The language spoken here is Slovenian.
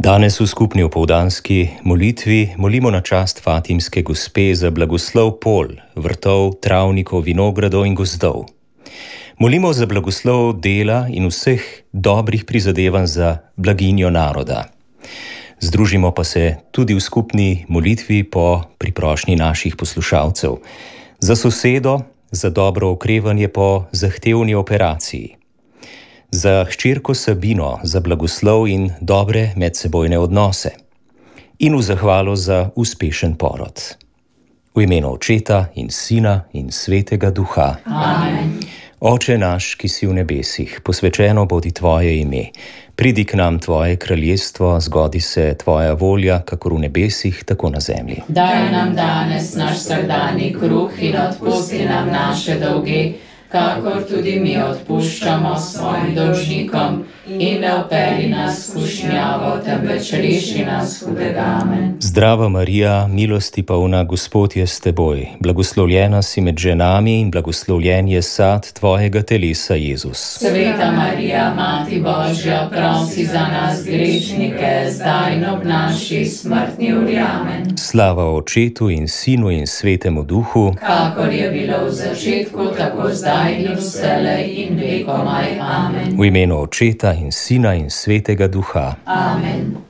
Danes v skupni opoldanski molitvi molimo na čast Fatimske gospe za blagoslov pol, vrtov, travnikov, vinogradov in gozdov. Molimo za blagoslov dela in vseh dobrih prizadevanj za blaginjo naroda. Združimo pa se tudi v skupni molitvi po priprošnji naših poslušalcev. Za sosedo, za dobro okrevanje po zahtevni operaciji. Za hčerko Sabino, za blagoslov in dobre medsebojne odnose. In v zahvalo za uspešen porod. V imenu Očeta in Sina in Svetega Duha. Amen. Oče naš, ki si v nebesih, posvečeno bodi tvoje ime. Pridi k nam tvoje kraljestvo, zgodi se tvoja volja, kakor v nebesih, tako na zemlji. Daj nam danes naš vsakdanji kruh in odpusti nam naše dolge, kakor tudi mi odpuščamo svojim dolžnikom, in ne vpelji nas v skušnjavo, temveč reši nas hudega. Amen. Zdrava Marija, milosti polna, Gospod je s teboj, blagoslovljena si med ženami in blagoslovljen je sad tvojega telesa, Jezus. Sveta Marija, Mati Božja, prosi za nas grešnike, zdaj in ob naši smrtni uri. Amen. Slava Očetu in Sinu in Svetemu Duhu, kakor je bilo v začetku, tako zdaj in vselej in vekomaj. Amen. v imenu Očeta in Sina in Svetega Duha. Amen.